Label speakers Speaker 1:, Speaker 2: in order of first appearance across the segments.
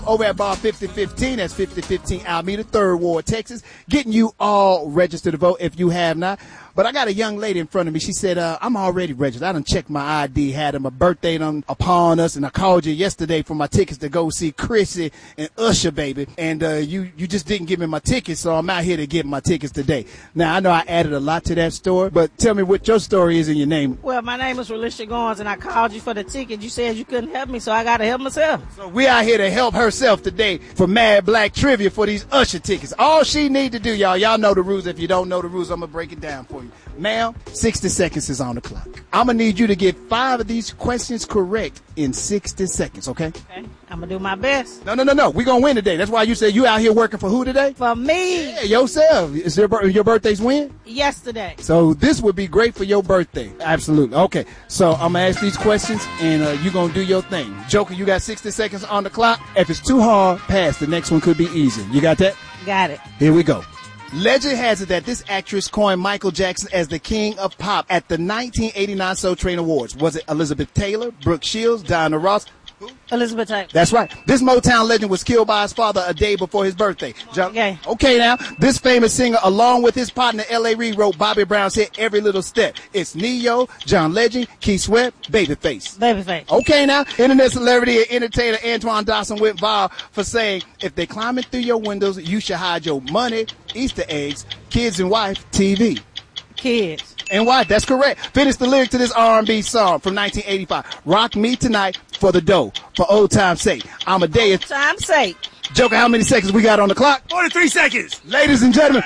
Speaker 1: over at Bar 5015. That's 5015 Alameda, 3rd Ward, Texas. Getting you all registered to vote if you have not. But I got a young lady in front of me. She said, I'm already registered. I done checked my ID, had my birthday done upon us, and I called you yesterday for my tickets to go see Chrissy and Usher, baby. And you just didn't give me my tickets, so I'm out here to get my tickets today. Now, I know I added a lot to that story, but tell me what your story is in your name.
Speaker 2: Well, my name is Relisha Goins, and I called you for the ticket. You said you couldn't help me, so I got to help myself.
Speaker 1: So we out here to help herself today for Mad Black Trivia for these Usher tickets. All she need to do, y'all know the rules. If you don't know the rules, I'm going to break it down for you. Ma'am, 60 seconds is on the clock. I'm going to need you to get 5 of these questions correct in 60 seconds, okay?
Speaker 2: Okay, I'm going to do my best.
Speaker 1: No. We're going to win today. That's why you said you out here working for who today?
Speaker 2: For me.
Speaker 1: Yeah, yourself. Is your birthday's when?
Speaker 2: Yesterday.
Speaker 1: So this would be great for your birthday. Absolutely. Okay, so I'm going to ask these questions, and you're going to do your thing. Joker, you got 60 seconds on the clock. If it's too hard, pass. The next one could be easy. You got that?
Speaker 2: Got it.
Speaker 1: Here we go. Legend has it that this actress coined Michael Jackson as the king of pop at the 1989 Soul Train Awards. Was it Elizabeth Taylor, Brooke Shields, Diana Ross?
Speaker 2: Elizabeth Taylor.
Speaker 1: That's right. This Motown legend was killed by his father a day before his birthday. Okay, now, this famous singer, along with his partner L.A. Reid, wrote Bobby Brown's hit Every Little Step. It's Ne-Yo, John Legend, Keith Sweat, Babyface.
Speaker 2: Babyface.
Speaker 1: Okay, now, internet celebrity and entertainer Antoine Dawson went viral for saying, if they're climbing through your windows, you should hide your money, Easter eggs, kids and wife, TV.
Speaker 2: Kids.
Speaker 1: And why? That's correct. Finish the lyric to this R&B song from 1985. Rock me tonight for the dough, for old time's sake. I'm a day.
Speaker 2: Old time's sake.
Speaker 1: Joker, how many seconds we got on the clock?
Speaker 3: 43 seconds.
Speaker 1: Ladies and gentlemen.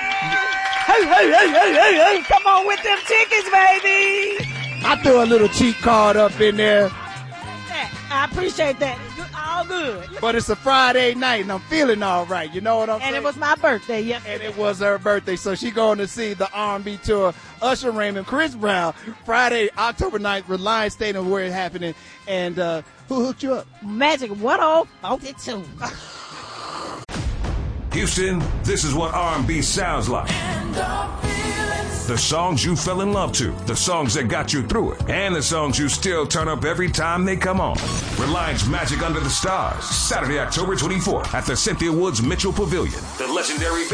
Speaker 2: Hey. Come on with them tickets, baby.
Speaker 1: I threw a little cheat card up in there.
Speaker 2: I appreciate that. All good.
Speaker 1: But it's a Friday night, and I'm feeling all right. You know what I'm saying?
Speaker 2: And it was my birthday yesterday.
Speaker 1: And it was her birthday, so she going to see the R&B tour, Usher Raymond, Chris Brown, Friday, October 9th, Reliance Stadium, where it's happening. And who hooked you up?
Speaker 2: Magic 102.
Speaker 4: Houston, this is what R&B sounds like. The songs you fell in love to, the songs that got you through it, and the songs you still turn up every time they come on. Reliance Magic Under the Stars, Saturday, October 24th at the Cynthia Woods Mitchell Pavilion. The legendary